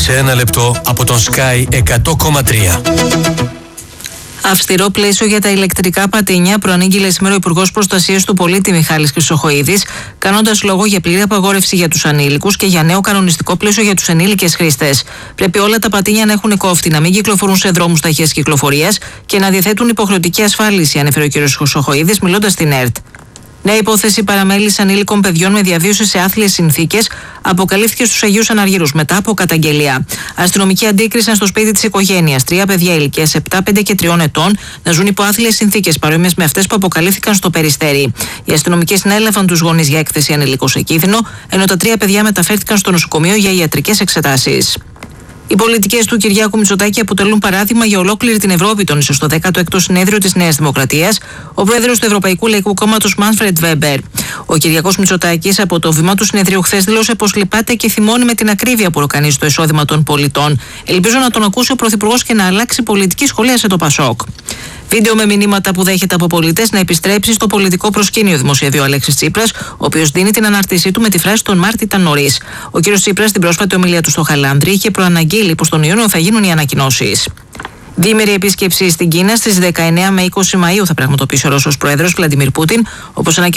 σε ένα λεπτό από τον Sky 100,3. Αυστηρό πλαίσιο για τα ηλεκτρικά πατίνια προανήγγειλε σήμερα ο Υπουργός Προστασίας του Πολίτη Μιχάλης Χρυσοχοΐδης, κάνοντας λόγο για πλήρη απαγόρευση για τους ανήλικους και για νέο κανονιστικό πλαίσιο για τους ενήλικες χρήστες. Πρέπει όλα τα πατίνια να έχουν κόφτη, να μην κυκλοφορούν σε δρόμους ταχείας κυκλοφορίας και να διαθέτουν υποχρεωτική ασφάλιση, ανέφερε ο κ. Χρυσοχοΐδης μιλώντας στην ΕΡΤ. Νέα υπόθεση παραμέλησης ανήλικων παιδιών με διαβίωση σε άθλιες συνθήκες αποκαλύφθηκε στους Αγίους Αναργύρους μετά από καταγγελία. Αστυνομικοί αντίκρισαν στο σπίτι της οικογένειας 3 παιδιά ηλικίας 7, 5 και 3 ετών να ζουν υπό άθλιες συνθήκες παρόμοιες με αυτές που αποκαλύφθηκαν στο Περιστέρι. Οι αστυνομικοί συνέλαβαν τους γονείς για έκθεση ανηλίκου σε κίνδυνο, ενώ τα 3 παιδιά μεταφέρθηκαν στο νοσοκομείο για ιατρικές εξετάσεις. Οι πολιτικές του Κυριάκου Μητσοτάκη αποτελούν παράδειγμα για ολόκληρη την Ευρώπη, τόνισε στο 16ο συνέδριο της Νέας Δημοκρατίας ο πρόεδρος του Ευρωπαϊκού Λαϊκού Κόμματος Μάνφρεντ Βέμπερ. Ο Κυριάκος Μητσοτάκης από το βήμα του συνεδρίου χθες δήλωσε πως λυπάται και θυμώνει με την ακρίβεια που ροκανίζει το εισόδημα των πολιτών. Ελπίζω να τον ακούσει ο Πρωθυπουργός και να αλλάξει πολιτική, σχολίασε το Πασόκ. Βίντεο με μηνύματα που δέχεται από πολίτες να επιστρέψει στο πολιτικό προσκήνιο, δημοσιεύει ο Αλέξης Τσίπρας, ο οποίος δίνει την ανάρτησή του με τη φράση «Τον Μάρτιο ήταν νωρίς». Ο κ. Τσίπρας στην πρόσφατη ομιλία του στο Χαλάνδρη είχε προαναγγείλει πως τον Ιούνιο θα γίνουν οι ανακοινώσεις. Διήμερη επίσκεψη στην Κίνα στις 19 με 20 Μαΐου θα πραγματοποιήσει ο Ρώσος Πρόεδρος Βλαντιμίρ Πούτιν, όπως